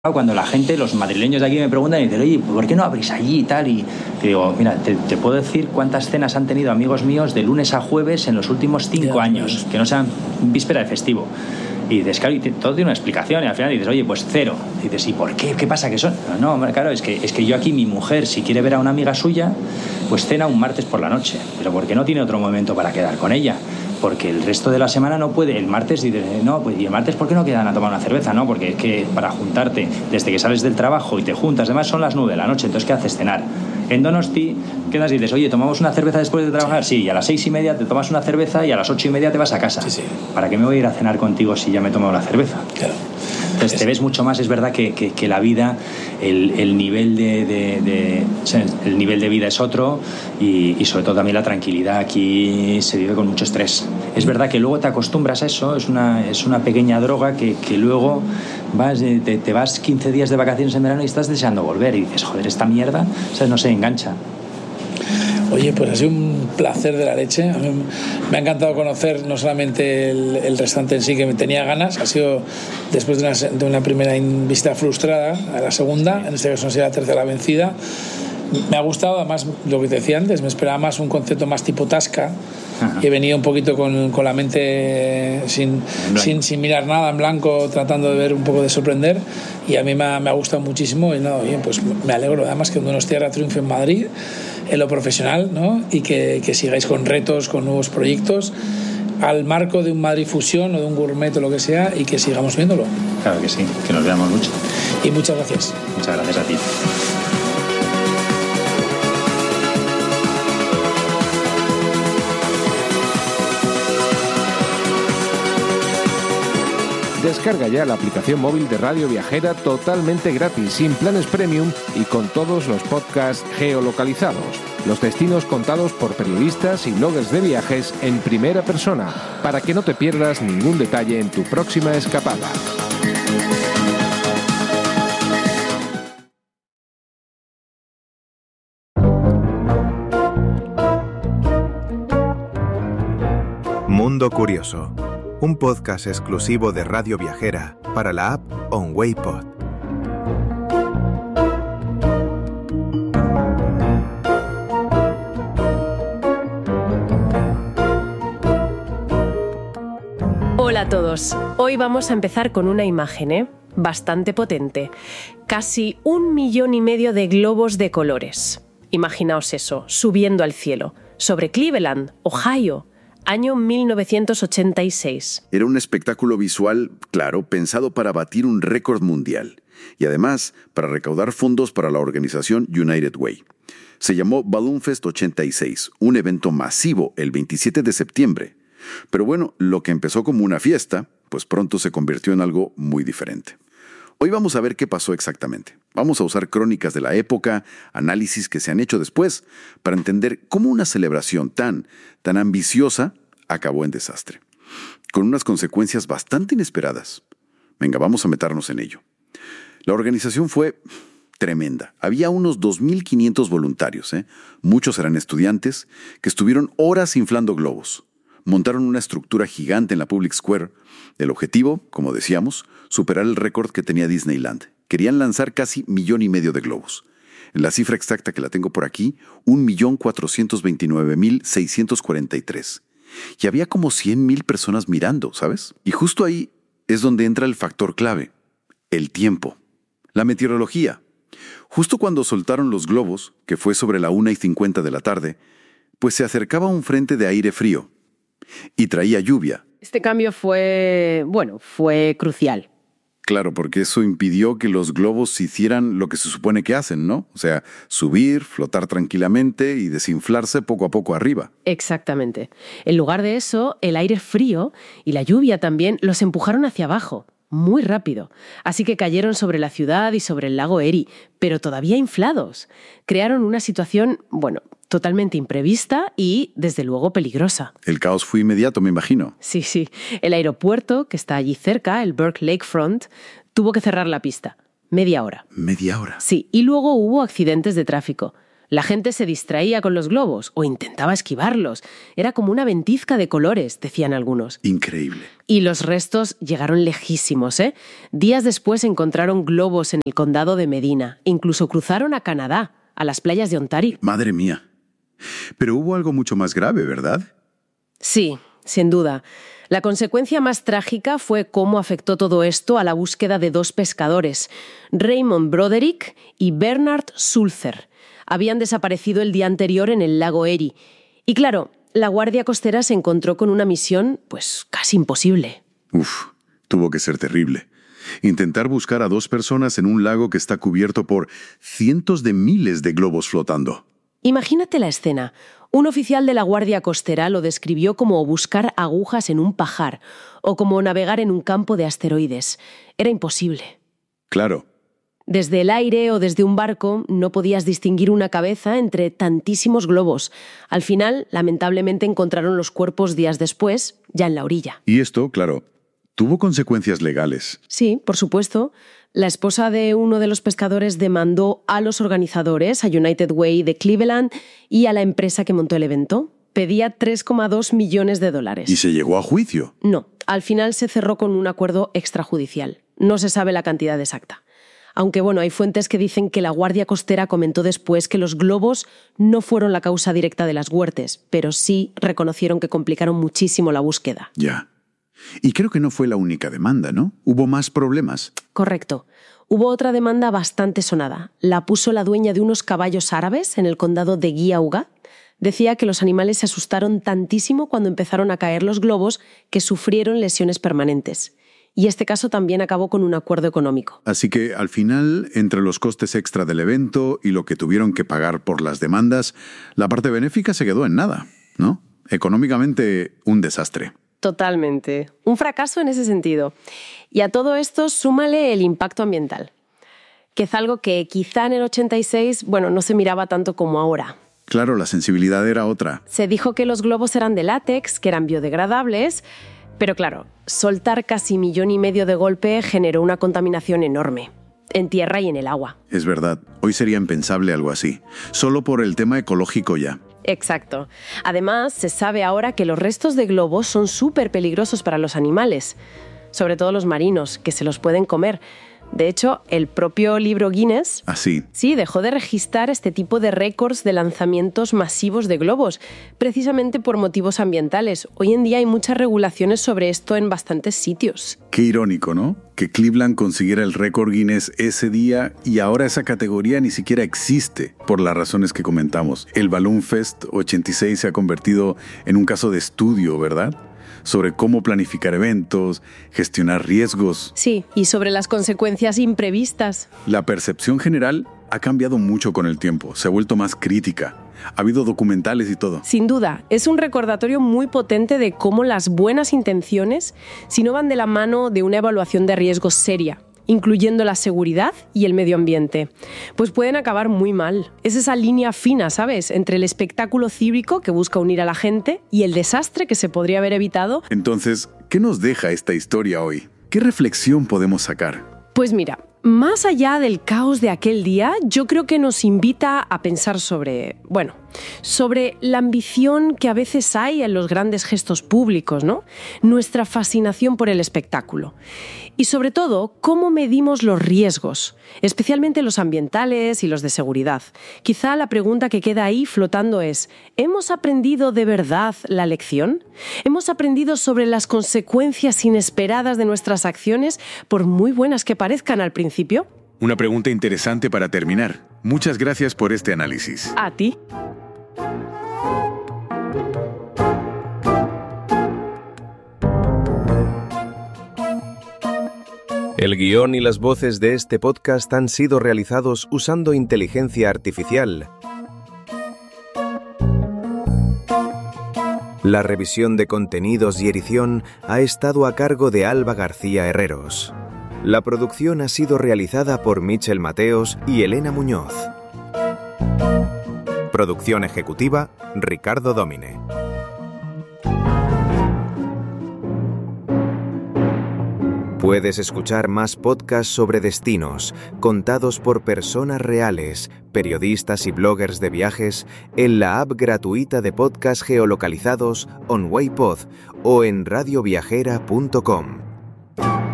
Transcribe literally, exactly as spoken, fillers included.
Cuando la gente, los madrileños de aquí me preguntan y dicen, oye, ¿por qué no abrís allí y tal? Y te digo, mira, te, te puedo decir cuántas cenas han tenido amigos míos de lunes a jueves en los últimos cinco yeah, años, pues. que no sean víspera de festivo. Y dices, claro, y te, todo tiene una explicación. Y al final dices, oye, pues cero. Y dices, ¿y por qué? ¿Qué pasa que son? No, no, claro, es que, es que yo aquí, mi mujer, si quiere ver a una amiga suya, pues cena un martes por la noche. Pero porque no tiene otro momento para quedar con ella. Porque el resto de la semana no puede. El martes dices, no, pues y el martes ¿por qué no quedan a tomar una cerveza? No, porque es que para juntarte, desde que sales del trabajo y te juntas, además son las nueve de la noche, entonces ¿qué haces? Cenar. En Donosti quedas y dices, oye, ¿tomamos una cerveza después de trabajar? Sí, y a las seis y media te tomas una cerveza y a las ocho y media te vas a casa. Sí, sí. ¿Para qué me voy a ir a cenar contigo si ya me he tomado la cerveza? Claro. Entonces te ves mucho más, es verdad que, que, que la vida, el, el, nivel de, de, de, el nivel de vida es otro y, y sobre todo también la tranquilidad aquí se vive con mucho estrés. Es verdad que luego te acostumbras a eso, es una, es una pequeña droga que, que luego vas, te, te vas quince días de vacaciones en verano y estás deseando volver y dices, joder, esta mierda, o sea, no se engancha. Oye, pues ha sido un placer de la leche. A mí me ha encantado conocer no solamente el, el restaurante en sí, que me tenía ganas, ha sido después de una, de una primera visita frustrada, a la segunda, en este caso no sería la tercera vencida. Me ha gustado, además, lo que te decía antes, me esperaba más un concepto más tipo Tasca. Ajá. Y he venido un poquito con, con la mente sin, sin, sin mirar nada, en blanco, tratando de ver un poco de sorprender, y a mí me ha, me ha gustado muchísimo y no, bien, pues me alegro además que Donostiarra triunfe en Madrid en lo profesional, ¿no? Y que, que sigáis con retos, con nuevos proyectos al marco de un Madrid Fusión o de un Gourmet o lo que sea, y que sigamos viéndolo. Claro que sí, que nos veamos mucho. Y muchas gracias. Muchas gracias a ti. Descarga ya la aplicación móvil de Radio Viajera totalmente gratis, sin planes premium y con todos los podcasts geolocalizados. Los destinos contados por periodistas y bloggers de viajes en primera persona, para que no te pierdas ningún detalle en tu próxima escapada. Mundo Curioso. Un podcast exclusivo de Radio Viajera para la app OnWayPod. Hola a todos. Hoy vamos a empezar con una imagen, ¿eh? Bastante potente. Casi un millón y medio de globos de colores. Imaginaos eso, subiendo al cielo, sobre Cleveland, Ohio. Año mil novecientos ochenta y seis. Era un espectáculo visual, claro, pensado para batir un récord mundial y además para recaudar fondos para la organización United Way. Se llamó Balloon Fest ochenta y seis, un evento masivo el veintisiete de septiembre. Pero bueno, lo que empezó como una fiesta, pues pronto se convirtió en algo muy diferente. Hoy vamos a ver qué pasó exactamente. Vamos a usar crónicas de la época, análisis que se han hecho después, para entender cómo una celebración tan, tan ambiciosa acabó en desastre, con unas consecuencias bastante inesperadas. Venga, vamos a meternos en ello. La organización fue tremenda. Había unos dos mil quinientos voluntarios, ¿eh? Muchos eran estudiantes, que estuvieron horas inflando globos. Montaron una estructura gigante en la Public Square. El objetivo, como decíamos, superar el récord que tenía Disneyland. Querían lanzar casi millón y medio de globos. En la cifra exacta que la tengo por aquí, un millón cuatrocientos veintinueve mil seiscientos cuarenta y tres. Y había como cien mil personas mirando, ¿sabes? Y justo ahí es donde entra el factor clave, el tiempo. La meteorología. Justo cuando soltaron los globos, que fue sobre la una y cincuenta de la tarde, pues se acercaba un frente de aire frío. Y traía lluvia. Este cambio fue, bueno, fue crucial. Claro, porque eso impidió que los globos hicieran lo que se supone que hacen, ¿no? O sea, subir, flotar tranquilamente y desinflarse poco a poco arriba. Exactamente. En lugar de eso, el aire frío y la lluvia también los empujaron hacia abajo, muy rápido. Así que cayeron sobre la ciudad y sobre el lago Erie, pero todavía inflados. Crearon una situación, bueno, totalmente imprevista y, desde luego, peligrosa. El caos fue inmediato, me imagino. Sí, sí. El aeropuerto, que está allí cerca, el Burke Lakefront, tuvo que cerrar la pista. Media hora. ¿Media hora? Sí, y luego hubo accidentes de tráfico. La gente se distraía con los globos o intentaba esquivarlos. Era como una ventisca de colores, decían algunos. Increíble. Y los restos llegaron lejísimos, ¿eh? Días después encontraron globos en el condado de Medina. Incluso cruzaron a Canadá, a las playas de Ontario. Madre mía. Pero hubo algo mucho más grave, ¿verdad? Sí, sin duda. La consecuencia más trágica fue cómo afectó todo esto a la búsqueda de dos pescadores, Raymond Broderick y Bernard Sulzer. Habían desaparecido el día anterior en el lago Erie. Y claro, la Guardia Costera se encontró con una misión, pues, casi imposible. Uf, tuvo que ser terrible. Intentar buscar a dos personas en un lago que está cubierto por cientos de miles de globos flotando. Imagínate la escena. Un oficial de la Guardia Costera lo describió como buscar agujas en un pajar o como navegar en un campo de asteroides. Era imposible. Claro. Desde el aire o desde un barco no podías distinguir una cabeza entre tantísimos globos. Al final, lamentablemente, encontraron los cuerpos días después, ya en la orilla. Y esto, claro, tuvo consecuencias legales. Sí, por supuesto. La esposa de uno de los pescadores demandó a los organizadores, a United Way de Cleveland y a la empresa que montó el evento. Pedía tres coma dos millones de dólares. ¿Y se llegó a juicio? No, al final se cerró con un acuerdo extrajudicial. No se sabe la cantidad exacta. Aunque bueno, hay fuentes que dicen que la Guardia Costera comentó después que los globos no fueron la causa directa de las huertes, pero sí reconocieron que complicaron muchísimo la búsqueda. Ya. Y creo que no fue la única demanda, ¿no? ¿Hubo más problemas? Correcto. Hubo otra demanda bastante sonada. La puso la dueña de unos caballos árabes en el condado de Geauga. Decía que los animales se asustaron tantísimo cuando empezaron a caer los globos que sufrieron lesiones permanentes. Y este caso también acabó con un acuerdo económico. Así que, al final, entre los costes extra del evento y lo que tuvieron que pagar por las demandas, la parte benéfica se quedó en nada, ¿no? Económicamente, un desastre. Totalmente. Un fracaso en ese sentido. Y a todo esto súmale el impacto ambiental, que es algo que quizá en el ochenta y seis, bueno, no se miraba tanto como ahora. Claro, la sensibilidad era otra. Se dijo que los globos eran de látex, que eran biodegradables, pero claro, soltar casi millón y medio de golpe generó una contaminación enorme, en tierra y en el agua. Es verdad, hoy sería impensable algo así, solo por el tema ecológico ya. Exacto. Además, se sabe ahora que los restos de globos son súper peligrosos para los animales, sobre todo los marinos, que se los pueden comer. De hecho, el propio libro Guinness ¿Así? Sí, dejó de registrar este tipo de récords de lanzamientos masivos de globos, precisamente por motivos ambientales. Hoy en día hay muchas regulaciones sobre esto en bastantes sitios. Qué irónico, ¿no? Que Cleveland consiguiera el récord Guinness ese día y ahora esa categoría ni siquiera existe, por las razones que comentamos. El Balloon Fest ochenta y seis se ha convertido en un caso de estudio, ¿verdad? Sobre cómo planificar eventos, gestionar riesgos. Sí, y sobre las consecuencias imprevistas. La percepción general ha cambiado mucho con el tiempo, se ha vuelto más crítica. Ha habido documentales y todo. Sin duda, es un recordatorio muy potente de cómo las buenas intenciones, si no van de la mano de una evaluación de riesgos seria, incluyendo la seguridad y el medio ambiente, pues pueden acabar muy mal. Es esa línea fina, ¿sabes?, entre el espectáculo cívico que busca unir a la gente y el desastre que se podría haber evitado. Entonces, ¿qué nos deja esta historia hoy? ¿Qué reflexión podemos sacar? Pues mira, más allá del caos de aquel día, yo creo que nos invita a pensar sobre, bueno, sobre la ambición que a veces hay en los grandes gestos públicos, ¿no? Nuestra fascinación por el espectáculo. Y sobre todo, cómo medimos los riesgos, especialmente los ambientales y los de seguridad. Quizá la pregunta que queda ahí flotando es, ¿hemos aprendido de verdad la lección? ¿Hemos aprendido sobre las consecuencias inesperadas de nuestras acciones, por muy buenas que parezcan al principio? Una pregunta interesante para terminar. Muchas gracias por este análisis. A ti. El guión y las voces de este podcast han sido realizados usando inteligencia artificial. La revisión de contenidos y edición ha estado a cargo de Alba García Herreros. La producción ha sido realizada por Michel Mateos y Elena Muñoz. Producción ejecutiva, Ricardo Domine. Puedes escuchar más podcasts sobre destinos, contados por personas reales, periodistas y bloggers de viajes, en la app gratuita de podcast geolocalizados OnWayPod o en radio viajera punto com.